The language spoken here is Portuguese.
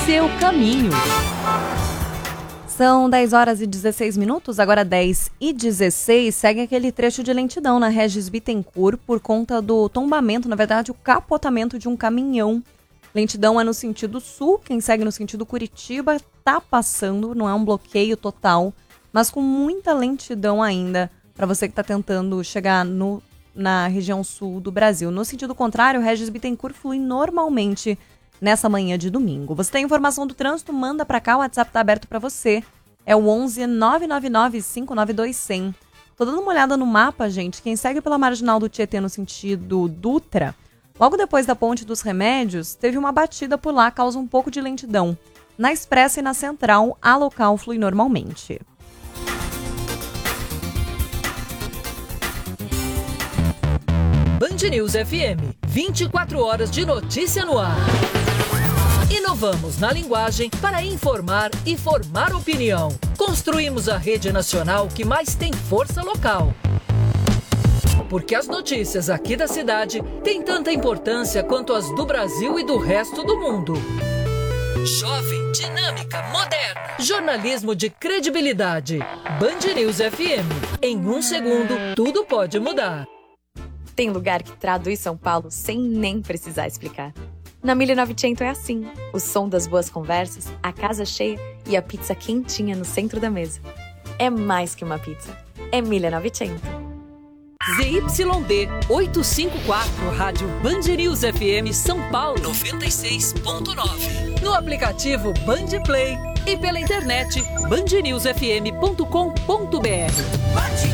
seu caminho. São 10 horas e 16 minutos, agora 10 e 16, segue aquele trecho de lentidão na Regis Bittencourt por conta do tombamento, na verdade o capotamento de um caminhão. Lentidão é no sentido sul, quem segue no sentido Curitiba tá passando, não é um bloqueio total, mas com muita lentidão ainda para você que está tentando chegar na região sul do Brasil. No sentido contrário, o Regis Bittencourt flui normalmente nessa manhã de domingo. Você tem informação do trânsito? Manda para cá, o WhatsApp está aberto para você. É o 11 999 592 100. Tô dando uma olhada no mapa, gente. Quem segue pela Marginal do Tietê no sentido Dutra, logo depois da Ponte dos Remédios, teve uma batida por lá, causa um pouco de lentidão. Na Expressa e na Central, a local flui normalmente. Band News FM, 24 horas de notícia no ar. Inovamos na linguagem para informar e formar opinião. Construímos a rede nacional que mais tem força local. Porque as notícias aqui da cidade têm tanta importância quanto as do Brasil e do resto do mundo. Jovem, dinâmica, moderna. Jornalismo de credibilidade. Band News FM. Em um segundo, tudo pode mudar. Tem lugar que traduz São Paulo sem nem precisar explicar. Na 1900 é assim. O som das boas conversas, a casa cheia e a pizza quentinha no centro da mesa. É mais que uma pizza. É 1900. ZYD 854, Rádio Band News FM São Paulo 96.9. No aplicativo Band Play e pela internet bandnewsfm.com.br.